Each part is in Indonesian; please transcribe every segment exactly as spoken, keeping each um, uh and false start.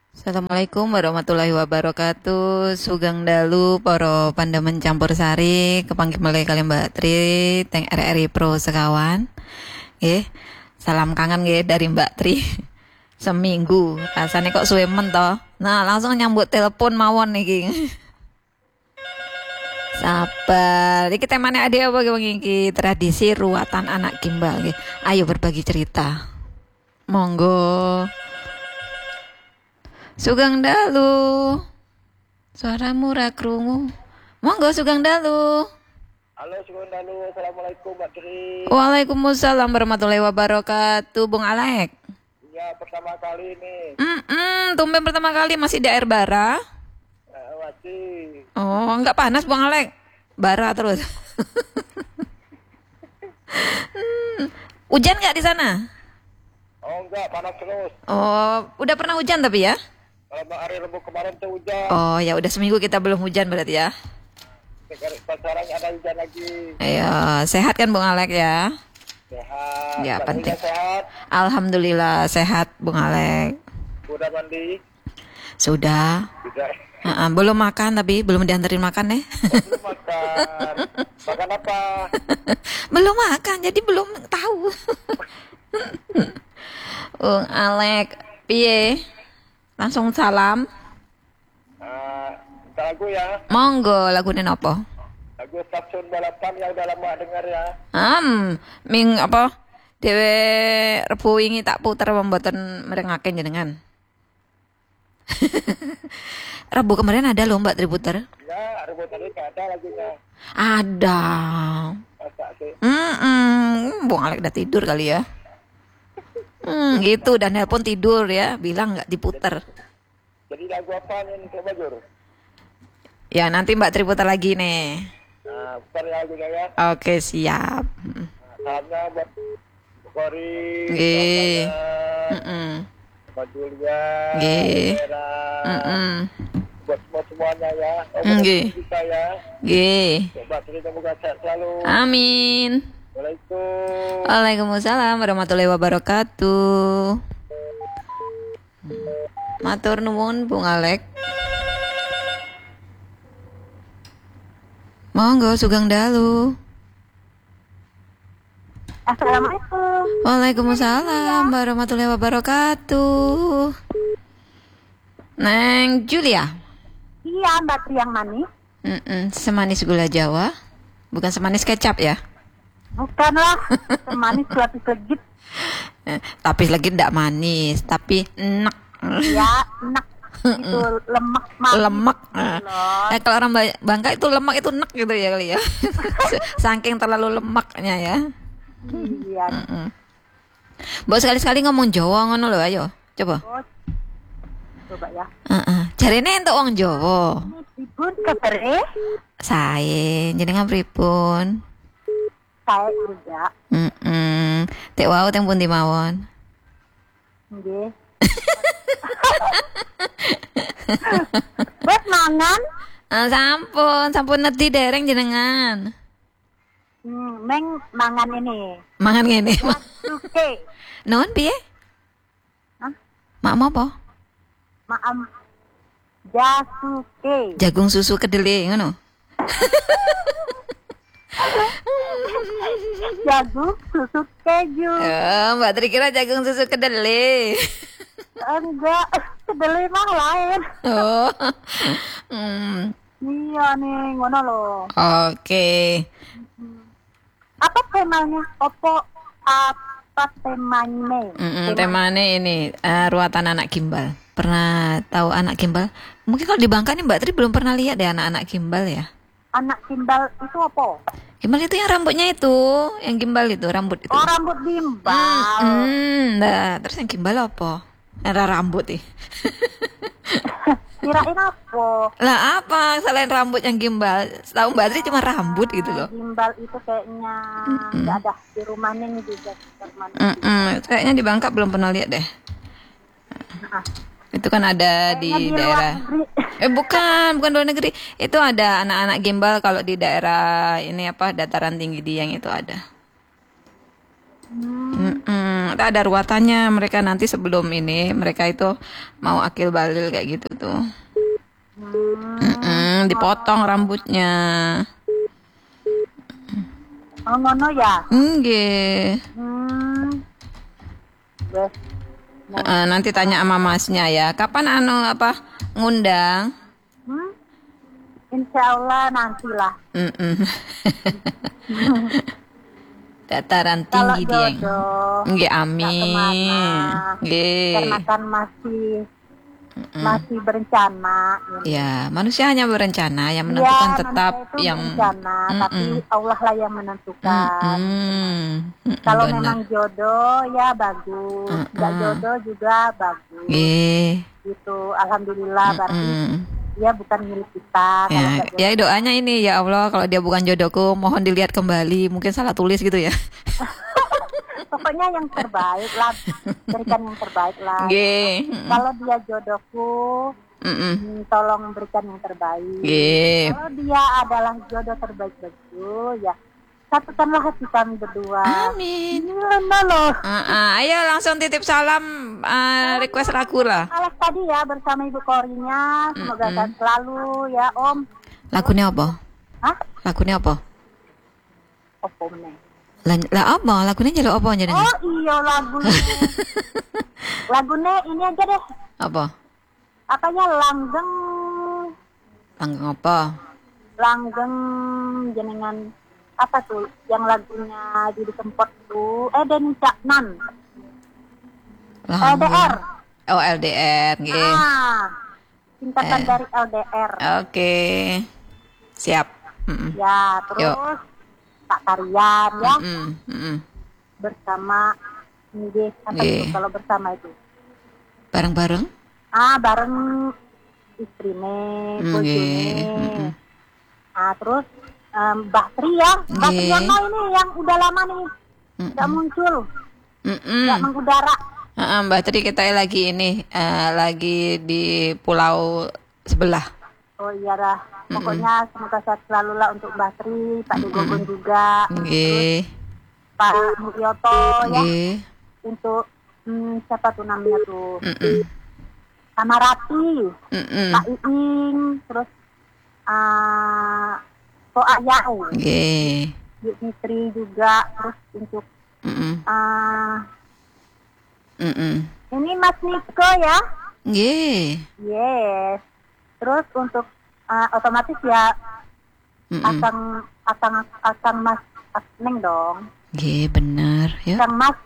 Assalamualaikum warahmatullahi wabarakatuh. Sugeng dalu para pandemen campur sari kepanggih mulai kalian Mbak Tri teng R R I Pro sekawan. Nggih. Salam kangen nggih dari Mbak Tri. Seminggu rasanya kok suwe men toh. Nah, langsung nyambut telepon mawon niki. Sabar. Iki temane ada apa iki iki tradisi ruatan anak gimbal nggih. Ayo berbagi cerita. Monggo. Sugeng dalu. Suaramu ra krungu. Monggo Sugeng dalu. Halo Sugeng dalu. Assalamualaikum Mbak Tri. Waalaikumsalam warahmatullahi wabarakatuh. Bung Alek. Ya pertama kali ini. Hmm, tumben pertama kali masih di air bara. Eh, masih. Oh, enggak panas Bung Alek. Bara terus. hmm. Hujan nggak di sana? Oh enggak, panas terus. Oh, udah pernah hujan tapi ya? Kalau hari Rabu kemarin tuh hujan. Oh, ya udah seminggu kita belum hujan berarti ya. Sekarang ada hujan lagi. Ayo, sehat kan Bung Alek ya? Sehat. Ya, Mbak penting. Tri sehat. Alhamdulillah sehat Bung Alek. Udah mandi? Sudah. Tidak. Uh-uh, belum makan tapi belum diantarin makan ya. Oh, belum makan. Makan apa? Belum makan jadi belum tahu. Bung Alek, piye? Langsung salam. Uh, lagu ya. Monggo lagune napa? Lagu Stasiun Balapan yang udah lama dengar ya. Hmm, ming apa? Dewe Rebu wingi tak puter mboten merengaken jenengan. Rebu kemarin ada loh Mbak Tri puter. Ya, Rabu tadi nggak ada lagunya. Ada. Masa sih? Hmm, Bung Alek udah tidur kali ya. Hmm, gitu dan nelpon tidur ya, bilang nggak diputer. Jadi lagu apa nih coba Jur? Ya nanti Mbak Tri putar lagi nih. Nah, putar lagunya ya. Oke siap. Mm. Salamnya buat Kori, Nggih. salamnya Mm-mm. Mbak Julia, Nggih. Vera, Mm-mm. buat semua semuanya ya. Oh, Nggih. buat kita ya. Nggih. Coba cerita semoga sehat selalu. Amin. Waalaikumsalam. Waalaikumsalam warahmatullahi wabarakatuh. Matur nuwun Bung Alek. Monggo Sugeng dalu. Assalamualaikum. Waalaikumsalam warahmatullahi wabarakatuh. Neng Julia. Iya, Mbak Tri yang manis. Mm-mm, semanis gula Jawa, bukan semanis kecap ya. Bukanlah semanis lapis legit. Eh, tapi lagi tidak manis, tapi enak. Ya, enak. Itu lemak manis. Lemak. Loh. Eh, kalau orang Ba- Bangka itu lemak itu enak gitu ya kali ya. Saking terlalu lemaknya ya. Iya. Mm-mm. Mbok sekali-sekali ngomong Jawa ngono lho, ayo. Coba. Bos. Coba ya. Heeh. Jarene entuk wong Jawa. Ibu kebere, Sae, jenengan pripun? saya juga. Heeh. Tek wau teng pundi mawon? Nggih. Bos mangan, Ah, sampun, sampun nedi dereng jenengan. hmm, meng mangan ini. Mangan ngene. Suke. Nuhun piye? Hah? Mak mau apa? Maam. Jasuke. Jagung susu kedele ngono. Jagung susu keju. Eh, Mbak Tri kira jagung susu kedele. Enggak, kedelai mah lain. Oh. Hmm. Iya nih, ngono loh. Oke. Apa temanya? Opo apa temanya? Mm-mm, temane ini eh, ruatan anak gimbal. Pernah tahu anak gimbal? Mungkin kalau di Bangka nih Mbak Tri belum pernah lihat deh anak-anak gimbal ya. Anak gimbal itu apa? Gimbal itu yang rambutnya itu, yang gimbal itu rambut itu. Oh, rambut gimbal. Hmm, nah, terus yang gimbal apa? Era rambut nih. Kirain apa? Lah apa selain rambut yang gimbal? Tahu Mbak Tri cuma rambut gitu loh. Gimbal itu kayaknya nggak ada di rumahnya nih juga. Teman. Mm-mm, kayaknya di Bangka belum pernah lihat deh. Nah, Itu kan ada di kayaknya di luar daerah. negeri. Eh bukan, bukan luar negeri. Itu ada anak-anak gimbal kalau di daerah ini apa dataran tinggi Dieng itu ada. Hmm, Mm-mm. nanti ada ruatannya mereka nanti sebelum ini mereka itu mau akil balil kayak gitu tuh. Hmm. Mm-mm, dipotong rambutnya. Oh, ngono ya. Nggih. Hmm. Wes. Eh, nanti tanya sama masnya ya. Kapan anu apa ngundang? Hmm. Insya Allah nantilah. Mm-mm. Dataran Kalau tinggi dia. jodoh Nggih, nggak amin. kemana. Nggih. Karena kan masih masih berencana. Ya, manusia hanya berencana, yang Ya, menentukan tetap manusia itu yang berencana, Mm-mm. tapi Allah lah yang menentukan. Mm-mm. Mm-mm, Kalau benar. memang jodoh ya bagus, nggak Mm-mm. jodoh juga bagus. Nggih. Gitu, alhamdulillah berarti Mm-mm. dia bukan milik kita. Kalau Ya, nggak jodoh. ya doanya ini ya Allah kalau dia bukan jodohku mohon dilihat kembali, mungkin salah tulis gitu ya. Pokoknya yang terbaik lah, berikan yang terbaik lah. Nggih. Kalau dia jodohku, Mm-mm. hmm, tolong berikan yang terbaik. Nggih. Kalau dia adalah jodoh terbaik bagiku, ya satukanlah hati kami berdua. Amin. Gimana loh? Ah, ah, ayo langsung titip salam ah, request lagu lah. Alex tadi ya bersama Ibu Korinya, semoga sehat selalu ya Om. Lagunya apa? Hah? Lagunya apa? Apa meneh? Lah, lah apa? Lagunya jaluk apa jenengan? Oh iya lagunya. Lagunya ini aja deh. Apa? Apa ya langgeng, Langgeng apa? langgeng jenengan apa tuh? Yang lagunya Didi Kempot tuh, eh Denny Caknan, L D R. Oh, L D R, nggih. Ah, singkatan Eh. dari L D R. Oke. Siap. Mm-mm. Ya, terus Pak Tarian ya Mm-mm. Mm-mm. bersama ini apa Nggih. tuh kalau bersama itu? Bareng-bareng? Ah, bareng istrine, Mm, bojone. nggih. Mm-mm. Ah, terus em, Mbah Tri ya, Mbah Nggih. Triyono ini yang udah lama nih tidak muncul, Mm-mm. tidak mengudara. Ah, Mbak Tri kita lagi ini eh, lagi di pulau sebelah. Oh iya dah, pokoknya semoga sehat selalu lah untuk Mbah Tri, Pak Degogon juga, Nggih. Pak Mulyoto ya, Nggih. untuk hmm, siapa tuh namanya tuh, Mm-mm. Samarati, Mm-mm. Pak Iing, terus ah Ko Ayau, Nggih. Bu Fitri juga, terus untuk Mm-mm. ah Mm-mm. ini Mas Niko ya, Nggih. yes. Terus untuk ah, otomatis ya Mm-mm. akang akang akang Mas Neng dong, Nggih, bener ya. akang Mas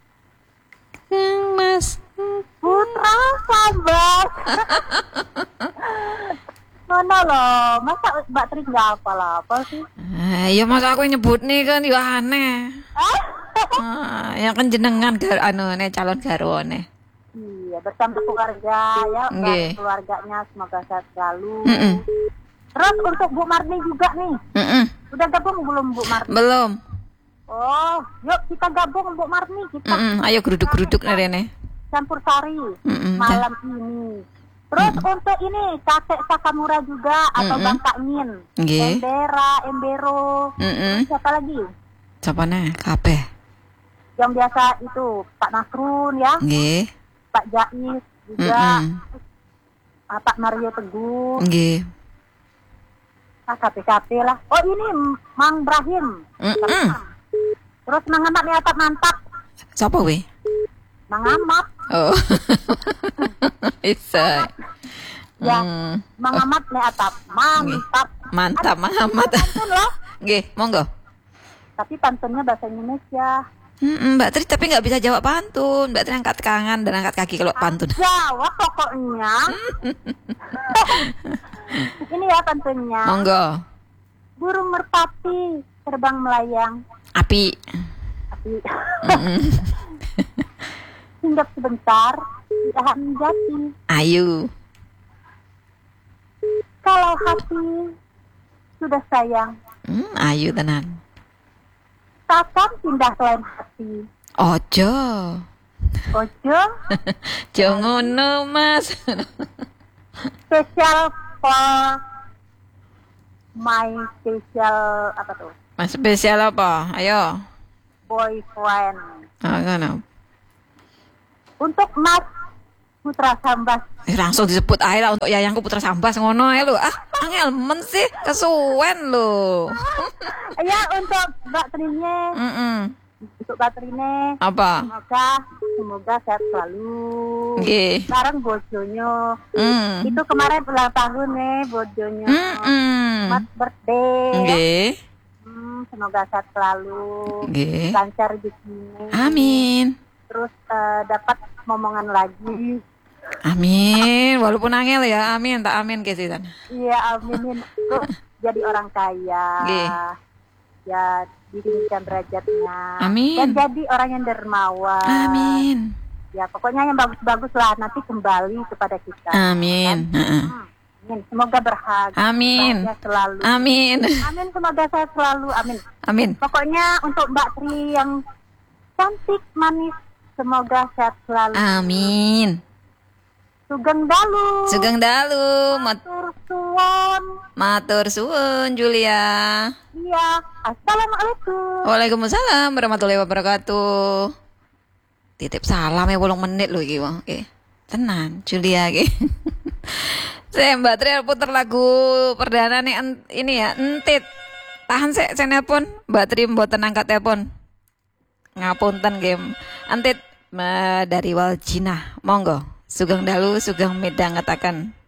Kang Mas. Putra Sabar. Mana loh, masa Mbak Tri nggak apa-apa sih? Ah, ya masa aku nyebut nih kan ya aneh. Ah? Ah, ya kan jenengan gar anu ne calon garwane. Iya, bersama keluarga ya, Nggih. bareng keluarganya semoga sehat selalu. Mm-mm. Terus untuk Bu Marni juga nih, Mm-mm. udah gabung belum Bu Marni? Belum. Oh, yuk kita gabung Bu Marni, kita Mm-mm. Ayo geruduk-geruduk nih Rene. campur sari Mm-mm. malam ini. Terus untuk ini kakek Sakamura juga atau Mm-mm. Bang Takmin, Nggih. Embera, Embero, Mm-mm. siapa lagi? Siapa nih? Kabeh. Yang biasa itu Pak Nasrun ya, Nggih. Pak Jais juga, Mm-mm. ah, Pak Mario Teguh, Nggih. ah, K P K P lah. Oh ini Mang Brahim, Mm-mm. terus Mang Amat nih atap mantap, Siapa we? Mang Amat, Oh. Bisa. ya Hmm. Mang Amat nih atap mantap. Mantap, Muhammad. Pantun loh, Nggih, monggo. tapi pantunnya bahasa Indonesia. Mm-mm, Mbak Tri tapi nggak bisa jawab pantun. Mbak Tri angkat tangan dan angkat kaki kalau pantun. Jawab pokoknya. Ini ya pantunnya. Monggo. Burung merpati terbang melayang, Api. tapi Mm-mm. hinggap sebentar tidak menjadi. Ayu. Kalau hati sudah sayang, Hmm, ayu tenan. takkan pindah ke lain hati. Ojo. Ojo Jangan ngono, Mas. spesial for my special apa tuh Mas spesial apa? Ayo. boyfriend. Ah, kan. untuk Mas Putra Sambas. Eh, langsung disebut ae lah untuk yayangku Putra Sambas ngono ae lho. Ah, angel men sih kesuwen lho. Ya untuk Mbak Trine, Heeh. untuk Mbak Trine. Apa? Semoga semoga sehat selalu. Nggih. Sekarang bojonya. Hmm. Itu kemarin ulang tahun nih bojonya. Heeh. Mas birthday. Nggih. Hmm, semoga sehat selalu. Nggih. Lancar rezekinya. Amin. Terus eh, dapat momongan lagi. Amin. Walaupun angel ya, amin tak amin ke sisan. Iya, aminin. Terus jadi orang kaya. Nggih. Ya, ditinggikan derajatnya. Amin. Dan jadi orang yang dermawan. Amin. Ya, pokoknya yang bagus-bagus lah nanti kembali kepada kita. Amin. Heeh. Hmm, amin. Semoga berhasil. Amin. Bahagia selalu. Amin. Amin, semoga sehat selalu. Amin. Amin. Pokoknya untuk Mbak Tri yang cantik, manis, semoga sehat selalu. Amin. Sugeng dalu. Sugeng dalu, mat Matur suwun. matur suwun Julia. Iya. Assalamualaikum. Waalaikumsalam warahmatullahi wabarakatuh. Titip salam ya bolong menit loh iki wong. Oke. Tenan Julia iki. Saya Mbak Tri puter lagu perdana nih en- ini ya entit. Tahan sik saya nelpon. Mbak Tri mboten angkat telepon. Ngapunten game. Entit eh, dari Waljina. Monggo. Sugeng dalu sugeng midhangetaken.